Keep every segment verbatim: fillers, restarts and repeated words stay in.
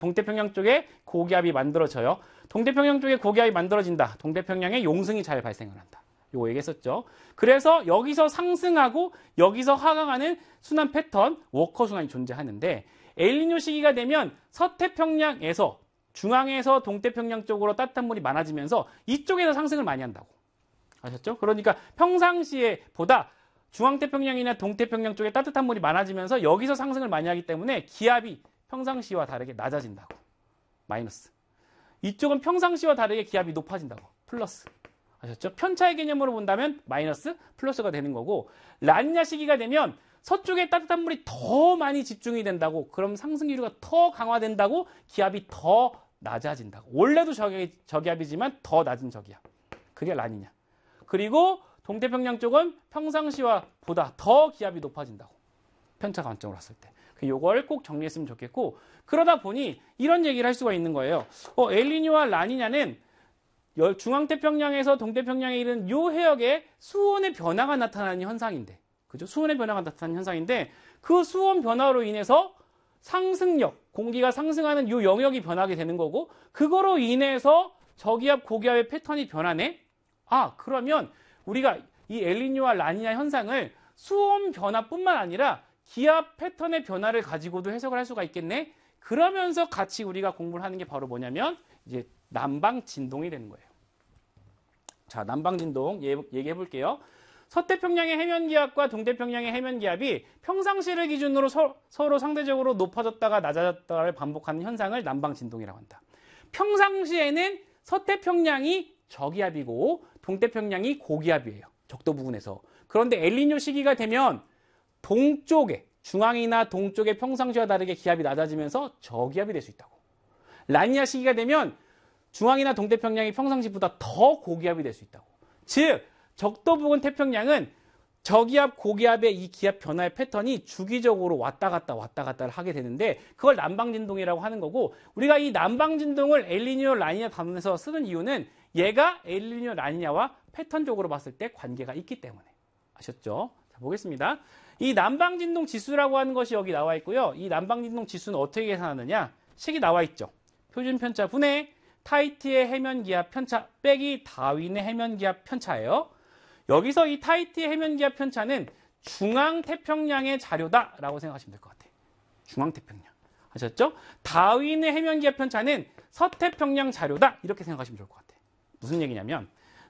동태평양 쪽에 고기압이 만들어져요. 동태평양 쪽에 고기압이 만들어진다. 동태평양에 용승이 잘 발생을 한다. 요거 얘기했었죠. 그래서 여기서 상승하고 여기서 하강하는 순환 패턴, 워커 순환이 존재하는데 엘니뇨 시기가 되면 서태평양에서 중앙에서 동태평양 쪽으로 따뜻한 물이 많아지면서 이쪽에서 상승을 많이 한다고. 아셨죠? 그러니까 평상시에 보다 중앙태평양이나 동태평양 쪽에 따뜻한 물이 많아지면서 여기서 상승을 많이 하기 때문에 기압이 평상시와 다르게 낮아진다고. 마이너스. 이쪽은 평상시와 다르게 기압이 높아진다고. 플러스. 아셨죠? 편차의 개념으로 본다면 마이너스, 플러스가 되는 거고 라니냐 시기가 되면 서쪽에 따뜻한 물이 더 많이 집중이 된다고. 그럼 상승 기류가 더 강화된다고. 기압이 더 낮아진다고. 원래도 저기, 저기압이지만 더 낮은 저기압. 그게 라니냐. 그리고 동태평양 쪽은 평상시와 보다 더 기압이 높아진다고. 편차 관점으로 봤을 때. 요걸 꼭 정리했으면 좋겠고 그러다 보니 이런 얘기를 할 수가 있는 거예요. 어, 엘니뇨와 라니냐는 중앙태평양에서 동태평양에 이른 요 해역에 수온의 변화가 나타나는 현상인데 그죠? 수온의 변화가 나타나는 현상인데 그 수온 변화로 인해서 상승력, 공기가 상승하는 요 영역이 변하게 되는 거고 그거로 인해서 저기압, 고기압의 패턴이 변하네? 아, 그러면 우리가 이 엘니뇨와 라니냐 현상을 수온 변화뿐만 아니라 기압 패턴의 변화를 가지고도 해석을 할 수가 있겠네? 그러면서 같이 우리가 공부를 하는 게 바로 뭐냐면 이제 남방 진동이 되는 거예요. 자, 남방 진동 얘기해 볼게요. 서태평양의 해면 기압과 동태평양의 해면 기압이 평상시를 기준으로 서, 서로 상대적으로 높아졌다가 낮아졌다를 반복하는 현상을 남방 진동이라고 한다. 평상시에는 서태평양이 저기압이고 동태평양이 고기압이에요. 적도 부근에서. 그런데 엘니뇨 시기가 되면 동쪽에 중앙이나 동쪽의 평상시와 다르게 기압이 낮아지면서 저기압이 될 수 있다고. 라니냐 시기가 되면 중앙이나 동태평양이 평상시보다 더 고기압이 될 수 있다고. 즉 적도 부근 태평양은 저기압, 고기압의 이 기압 변화의 패턴이 주기적으로 왔다 갔다 왔다 갔다를 하게 되는데 그걸 남방진동이라고 하는 거고 우리가 이 남방진동을 엘니뇨, 라니냐 단원에서 쓰는 이유는 얘가 엘니뇨, 라니냐와 패턴적으로 봤을 때 관계가 있기 때문에. 아셨죠? 자, 보겠습니다. 이 남방진동 지수라고 하는 것이 여기 나와 있고요. 이 남방진동 지수는 어떻게 계산하느냐? 식이 나와 있죠. 표준 편차 분의 타이트의 해면 기압 편차 빼기 다윈의 해면 기압 편차예요. 여기서 이 타이트의 해면 기압 편차는 중앙태평양의 자료다라고 생각하시면 될 것 같아요. 중앙태평양. 아셨죠? 다윈의 해면 기압 편차는 서태평양 자료다. 이렇게 생각하시면 좋을 것 같아요. 무슨 얘기냐면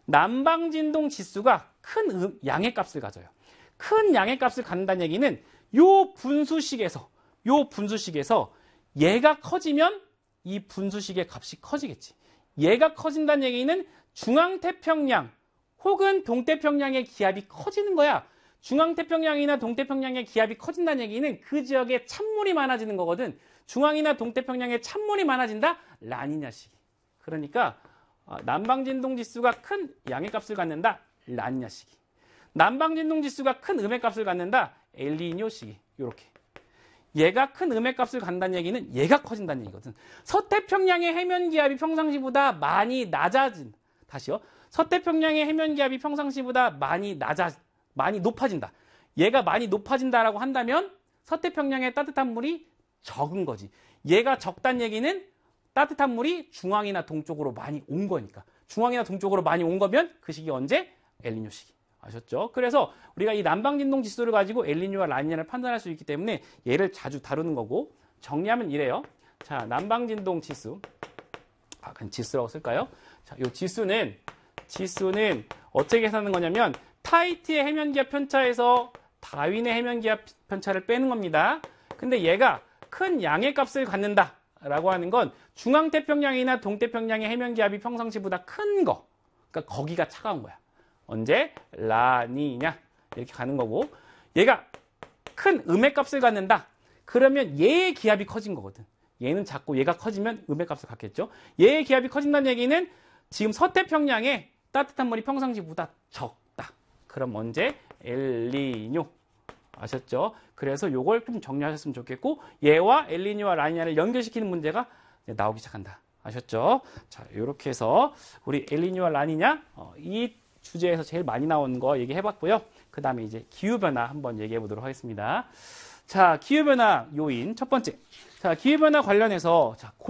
남방진동 지수가 큰 양의 값을 가져요. 큰 양의 값을 갖는다는 얘기는 요 분수식에서 요 분수식에서 얘가 커지면 이 분수식의 값이 커지겠지. 얘가 커진다는 얘기는 중앙태평양 혹은 동태평양의 기압이 커지는 거야. 중앙태평양이나 동태평양의 기압이 커진다는 얘기는 그 지역에 찬물이 많아지는 거거든. 중앙이나 동태평양에 찬물이 많아진다? 라니냐 시기. 그러니까 남방진동 지수가 큰 양의 값을 갖는다? 라니냐 시기. 남방진동 지수가 큰 음의 값을 갖는다? 엘니뇨 시기. 요렇게. 얘가 큰 음의 값을 갖는다는 얘기는 얘가 커진다는 얘기거든. 서태평양의 해면 기압이 평상시보다 많이 낮아진. 다시요. 서태평양의 해면 기압이 평상시보다 많이 낮아, 많이 높아진다. 얘가 많이 높아진다라고 한다면 서태평양의 따뜻한 물이 적은 거지. 얘가 적다는 얘기는 따뜻한 물이 중앙이나 동쪽으로 많이 온 거니까. 중앙이나 동쪽으로 많이 온 거면 그 시기 언제? 엘니뇨 시기. 아셨죠? 그래서 우리가 이 남방진동 지수를 가지고 엘니뇨와 라니냐를 판단할 수 있기 때문에 얘를 자주 다루는 거고 정리하면 이래요. 자, 남방진동 지수. 아, 그냥 지수라고 쓸까요? 자, 이 지수는 지수는 어떻게 계산하는 거냐면 타이트의 해면기압 편차에서 다윈의 해면기압 편차를 빼는 겁니다. 근데 얘가 큰 양의 값을 갖는다 라고 하는 건 중앙태평양이나 동태평양의 해면기압이 평상시보다 큰 거. 그러니까 거기가 차가운 거야. 언제? 라니냐. 이렇게 가는 거고 얘가 큰 음의 값을 갖는다. 그러면 얘의 기압이 커진 거거든. 얘는 작고 얘가 커지면 음의 값을 갖겠죠. 얘의 기압이 커진다는 얘기는 지금 서태평양에 따뜻한 물이 평상시보다 적다. 그럼 언제? 엘니뇨. 아셨죠? 그래서 요걸 좀 정리하셨으면 좋겠고 얘와 엘니뇨와 라니냐를 연결시키는 문제가 나오기 시작한다. 아셨죠? 자, 이렇게 해서 우리 엘니뇨와 라니냐 어, 이 주제에서 제일 많이 나온 거 얘기해봤고요. 그 다음에 이제 기후변화 한번 얘기해 보도록 하겠습니다. 자, 기후변화 요인 첫 번째. 자, 기후변화 관련해서 자,